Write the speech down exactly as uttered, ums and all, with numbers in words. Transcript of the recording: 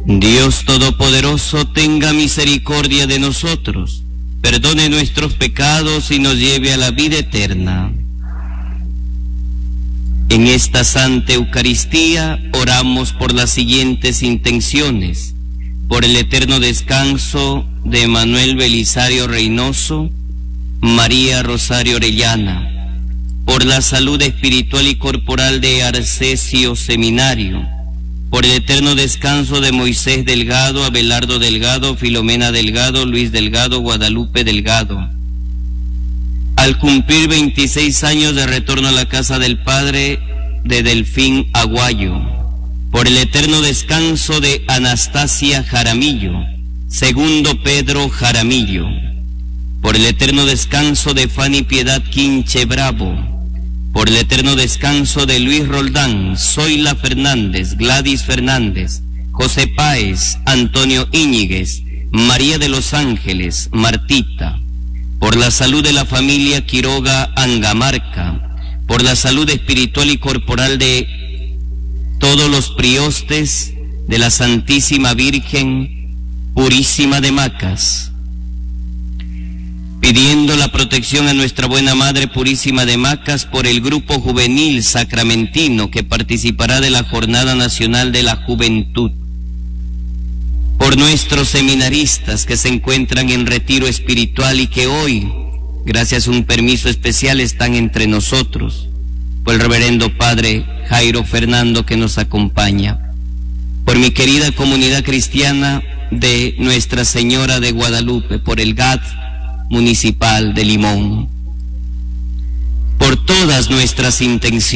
Dios Todopoderoso, tenga misericordia de nosotros, perdone nuestros pecados y nos lleve a la vida eterna. En esta Santa Eucaristía oramos por las siguientes intenciones: por el eterno descanso de Manuel Belisario Reynoso, María Rosario Orellana, por la salud espiritual y corporal de Arcesio Seminario, por el eterno descanso de Moisés Delgado, Abelardo Delgado, Filomena Delgado, Luis Delgado, Guadalupe Delgado. Al cumplir veintiséis años de retorno a la casa del Padre, de Delfín Aguayo, por el eterno descanso de Anastasia Jaramillo, Segundo Pedro Jaramillo, por el eterno descanso de Fanny Piedad Quinche Bravo, por el eterno descanso de Luis Roldán, Zoila Fernández, Gladys Fernández, José Páez, Antonio Íñiguez, María de los Ángeles, Martita, por la salud de la familia Quiroga Angamarca, por la salud espiritual y corporal de todos los priostes de la Santísima Virgen Purísima de Macas, pidiendo la protección a nuestra buena Madre Purísima de Macas por el Grupo Juvenil Sacramentino que participará de la Jornada Nacional de la Juventud, por nuestros seminaristas que se encuentran en retiro espiritual y que hoy, gracias a un permiso especial, están entre nosotros, por el reverendo Padre Jairo Fernando que nos acompaña, por mi querida comunidad cristiana de Nuestra Señora de Guadalupe, por el G A D municipal de Limón, por todas nuestras intenciones.